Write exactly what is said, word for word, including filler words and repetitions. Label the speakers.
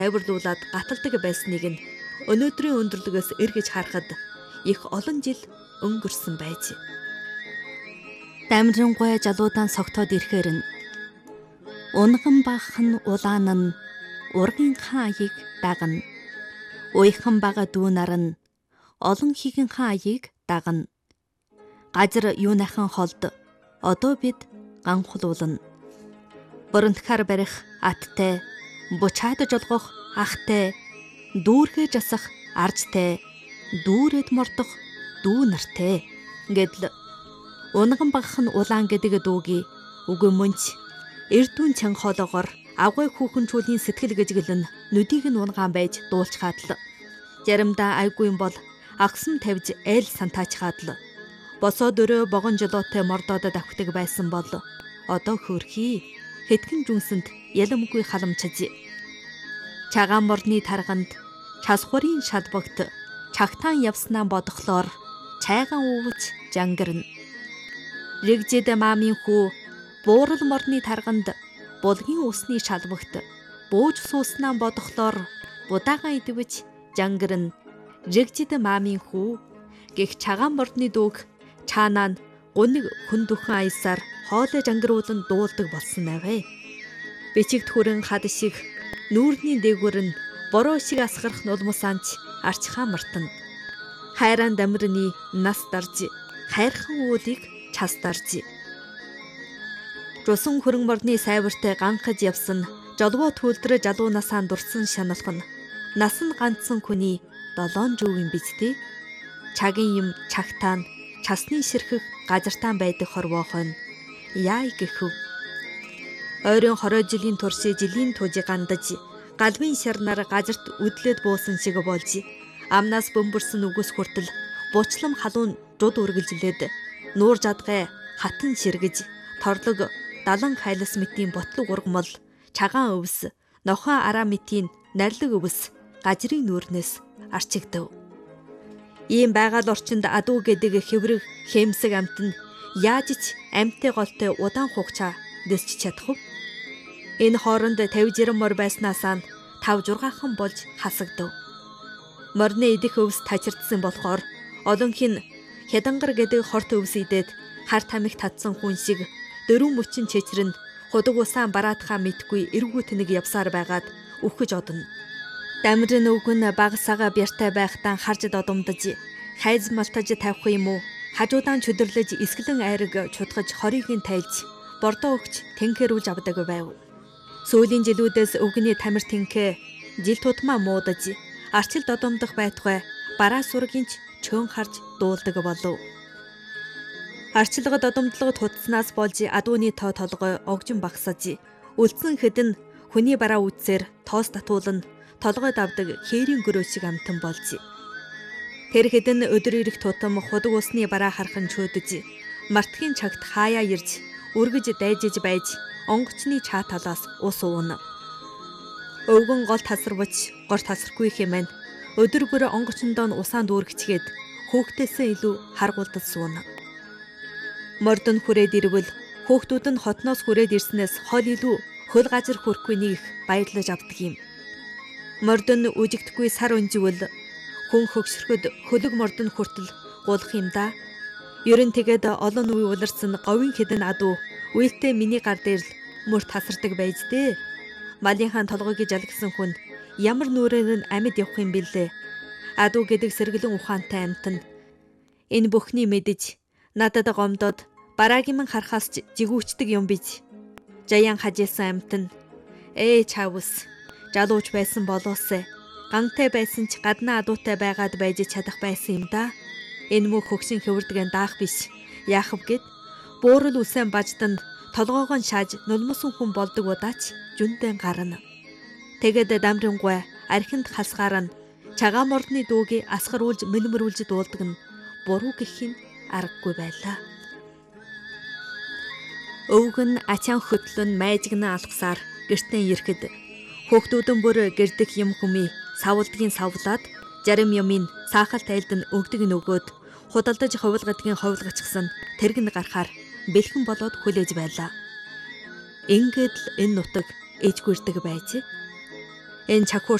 Speaker 1: тайварлуулад гаталдаг байсныг нь өнөөдрийн өндөрлөгөөс эргэж харахад их олон жил өнгөрсөн байж.
Speaker 2: Дамжингуй жалуудаан согтоод ирэхээр нь унган багхан улаан нь ургийн хаан аяыг дагна. Уйхан бага дүүнар нь олон хигэн хаан аяыг дагна. Газар юунахан холд одоо бид ганхуулна. Боронтхаар барих аттай, бучаад жолгох ахтай, дүүргээ жасах аржтай, дүүрэд мордох дүү нартай гэдэл унган багхан улаан гэдэг дууги үгүй мөнч эрдүүн чан хоолоогоор агуй хүүхэн чүүлийн сэтгэл гэжгэлэн нүдийг нь унгаан байж дуулч хаадл. Заримдаа айгүй юм бол агсан тавьж айл сантаач хаадл. Босоод өрөө богон жолоотой мордоод давхдаг байсан бол одоо хөөрхий хэдхэн жүнсэнд яламгүй халамчж. Чагаан морны тарганд часхурын шалбагт чагтаан явснаа бодохлоор чайгаан уувч жангирна. Рэгжид маамын хүү буурал морны тарганд булгийн усны шалбагт бууж сууснаа бодохлоор будаагаан идвэж жангирна. Рэгжид маамын хүү гэх чагаан морны дууг чаанаа гуниг хүн дөхөн аясаар хоолой жангируулан дуулдаг болсон авэ. Бичигт хүрэн хад шиг нүүрний дээгүүр нь бороо шиг асгарах нулмусаанч арчхаа мартна. Хайран дамирны нас дарж хайрхан уулыг час дарж. Русан хөрөн морны сайвартай ганхаж явсан жолвоо төлдрө жалуунасаа дурсан шаналгана. Нас нь ганцсан хүний долоон жүүгийн бизтэй. Чагийн юм чагтаан часны ширхэх газартаан байдаг хорвоохон яа гэхв. Ойрын хорой жилийн турши жилийн туужи гандаж галбын шарнаар газарт үдлээд буусан шиг болж амнаас бөмбөрсөн үгс хүртэл бучлам халуун дуд үргэлжлээд нуур жадгай хатан ширгэж торлог далан хайлас мэтийн ботлог ургамал чагаан өвс нохоо араа мэтийн нарилэг өвс гажрын нүүрнээс арчигдав. Ийм байгаль орчинд адуу гэдэг хэврэг хэмсэг амт нь яаж ч амьтны голтой удаан хугацаа дэсч чадах вэ? Энэ хооронд тавьж ирэн мор байснаасаа тав жургаахан болж хасагдав. Морны идэх өвс тажирдсан болохоор олонх нь хядангар гэдэг хорт өвс идээд хар тамхи татсан хүн шиг дөрвөн мөчин чэчрэн худаг усаан бараатхаа мэдгүй эргүүт нэг явсаар байгаад үхэж одно. Дамирын өвгөн багсаага бяртай байхтаа харж додомдож хайз малтаж тавих юм уу? Хажуудаан чөдөрлөж эсгэлэн айраг чудгаж хорийг нь тайлж бордоо өгч тэнхэрүүлж авдаг байв. Сүүлийн жилүүдээс өвгөний тамир тэнхээ жил тутмаа муудаж арчил додомдох байтугай бараа сурагийнч чөөн харж дуулдаг болов. Арчилга додомдлого тутснаас болж адууны тоо толгой огжин багсаж үлдсэн хэдэн хүний бараа үтсээр тоос татуулан толгой давдаг хээрийн гөрөө шиг амтан болж. Тэр хэдэн өдөр ирэх тутам худаг усны бараа хархан чөөдөж мартхийн цагт хаяа ирж үргэж дайжиж байж онгоцны чаа талаас ус уuna. Өвгөн гол тасарвч гор тасархгүй хэмээн өдөр бүр онгоцондоо усаан дүүргчгээд хөөхтөөсөө илүү харгуулдал суuna. Мордон хүрээд ирвэл хөөхтүүд нь хотноос хүрээд ирснээс хол илүү хөл газар хүрхгүй нэг их баярлаж авдаг юм. Мордон үжигдэхгүй сар өнживөл хүн хөгшрөхөд хөлөг мордон хүртэл гулах юм да. Ерөн тэгээд олон үе уларсан говийн хэдэн адуу үелтэй миний гар дээр л мөр тасардаг байж дээ. Малынхаа толгойг жалгсан хүн ямар нүрээр нь амьд явах юм бэлээ. Адуу гэдэг сэргэлэн ухаантай амьт нь энэ бүхний мэдэж надад гомдоод бараагийн ман харахаас жигүүчдэг юм бич. Жаяан хажээсэн амьт нь ээ чавс жалууч байсан болоосэ. Гантай байсан ч гаднаа адуутай байгаад байж чадах байсан юм да. Энэ мөх хөгшин хөвөрдгэн даах биш. Яах вэ гэд буурал үсэн бажданд толгоогоо шааж нулмусан хүн болдог удаач жүндэн гарна. Тэгэд дамрингуй архинд хасгаар нь чагаан мордны дуугийг асгаруулж мэлмэрүүлж дуулдаг нь буруу гэхин аргагүй байлаа. Өвгөн ачаан хөтлөн майжгна алхсаар гэртэн ирэхэд хөөхтүүдэн бүр гэрдэх юм хүмий савлдгийн савлаад зарим юмын саахалт айлд нь өгдөг нөгөөд худалдаж ховлгадгийн ховлгачсан тэргэнд гарахаар бэлхэн болоод хүлээж байлаа. Ингээд л энэ нутаг ээжгүрдэг байж. Энэ чагхуур